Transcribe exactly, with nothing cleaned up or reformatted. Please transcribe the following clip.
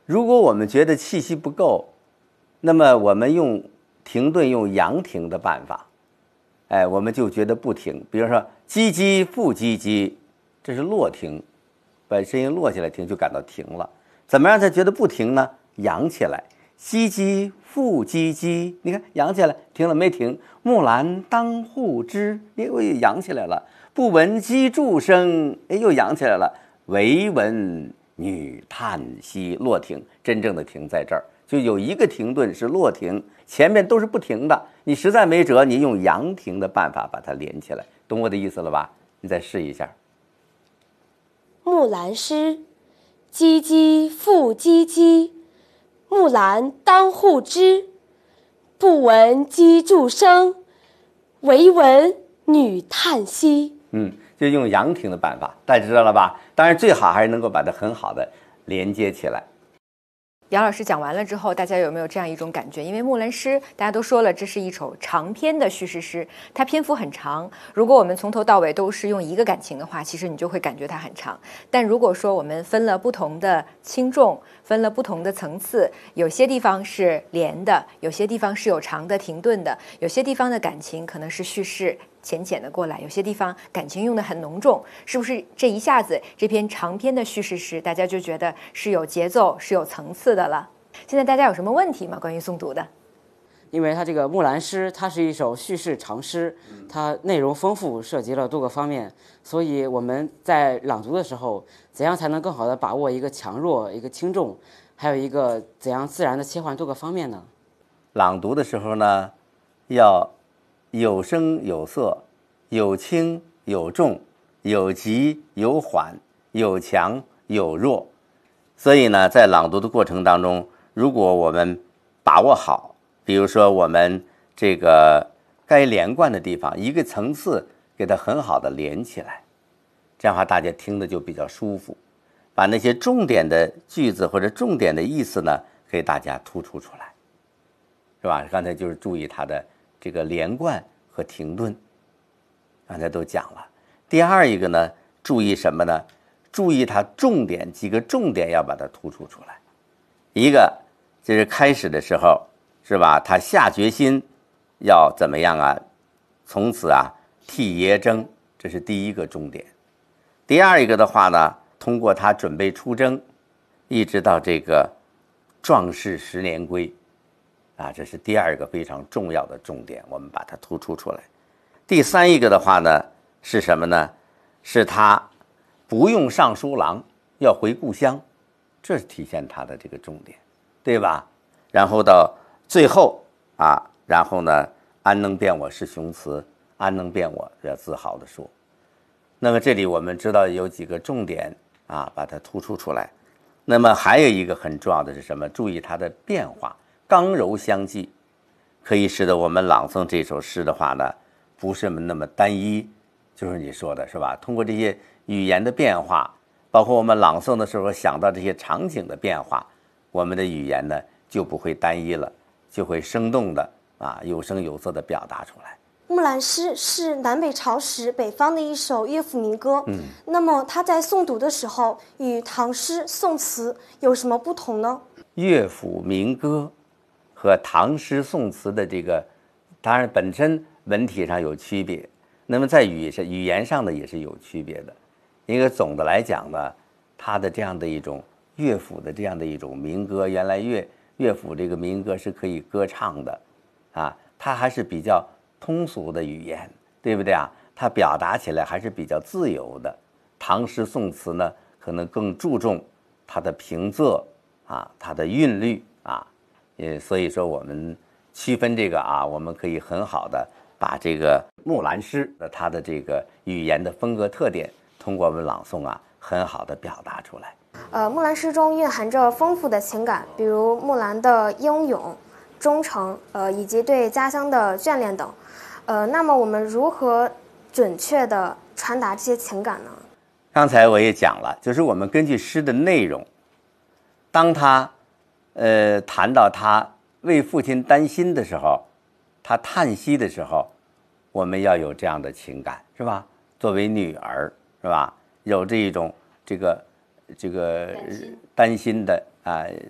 如果我们觉得气息不够，那么我们用停顿用阳停的办法，哎，我们就觉得不停。比如说唧唧复唧唧，这是落停，把声音落下来停就感到停了。怎么让他觉得不停呢？扬起来，唧唧复唧唧，你看扬起来，停了没停？木兰当户织，又扬起来了。不闻机杼声，哎，又扬起来了。惟闻女叹息，落停，真正的停在这儿，就有一个停顿是落停，前面都是不停的。你实在没辙，你用扬停的办法把它连起来，懂我的意思了吧？你再试一下。 木兰诗，唧唧复唧唧，木兰当户织。不闻机杼声，惟闻女叹息。 嗯，就用扬停的办法，大家知道了吧？当然最好还是能够把它很好的连接起来。 杨老师讲完了之后，大家有没有这样一种感觉？因为《木兰诗》大家都说了，这是一首长篇的叙事诗，它篇幅很长。如果我们从头到尾都是用一个感情的话，其实你就会感觉它很长。但如果说我们分了不同的轻重，分了不同的层次，有些地方是连的，有些地方是有长的停顿的，有些地方的感情可能是叙事浅浅的过来，有些地方感情用得很浓重，是不是这一下子这篇长篇的叙事诗大家就觉得是有节奏是有层次的了？现在大家有什么问题吗？关于诵读的？ 因为它这个木兰诗，它是一首叙事长诗，它内容丰富，涉及了多个方面，所以我们在朗读的时候，怎样才能更好的把握一个强弱、一个轻重，还有一个怎样自然的切换多个方面呢？ 朗读的时候呢，要有声有色，有轻有重，有急有缓，有强有弱。所以呢，在朗读的过程当中，如果我们把握好，比如说我们这个该连贯的地方，一个层次给它很好的连起来，这样的话大家听的就比较舒服。把那些重点的句子或者重点的意思呢，给大家突出出来，是吧？刚才就是注意它的这个连贯和停顿，刚才都讲了。第二一个呢，注意什么呢？注意它重点，几个重点要把它突出出来。一个就是开始的时候，是吧？他下决心要怎么样啊？从此啊替爷征，这是第一个重点。第二一个的话呢，通过他准备出征，一直到这个壮士十年归啊，这是第二个非常重要的重点，我们把它突出出来。第三一个的话呢，是什么呢？是他不用上书郎，要回故乡，这是体现他的这个重点，对吧？然后到最后啊，然后呢，安能辨我是雄雌，安能辨我，要自豪地说。那么这里我们知道有几个重点啊，把它突出出来。那么还有一个很重要的是什么？注意它的变化，刚柔相济，可以使得我们朗诵这首诗的话呢，不是那么单一，就是你说的是吧？通过这些语言的变化，包括我们朗诵的时候想到这些场景的变化，我们的语言呢就不会单一了，就会生动的啊有声有色的表达出来。 木兰诗是南北朝时北方的一首乐府民歌， 嗯， 那么它在诵读的时候与唐诗宋词有什么不同呢？ 乐府民歌和唐诗宋词的这个，当然本身文体上有区别，那么在语上语言上呢也是有区别的。因为总的来讲呢，它的这样的一种乐府的这样的一种民歌，原来乐乐府这个民歌是可以歌唱的，啊，它还是比较通俗的语言，对不对啊？它表达起来还是比较自由的。唐诗宋词呢，可能更注重它的平仄啊，它的韵律啊，也所以说我们区分这个啊，我们可以很好的把这个木兰诗的它的这个语言的风格特点，通过我们朗诵啊，很好的表达出来。 呃，木兰诗中蕴含着丰富的情感，比如木兰的英勇、忠诚，呃，以及对家乡的眷恋等。呃，那么我们如何准确地传达这些情感呢？ 刚才我也讲了，就是我们根据诗的内容，当他呃谈到他为父亲担心的时候，他叹息的时候，我们要有这样的情感，是吧？作为女儿，是吧？有这一种这个这个担心的啊、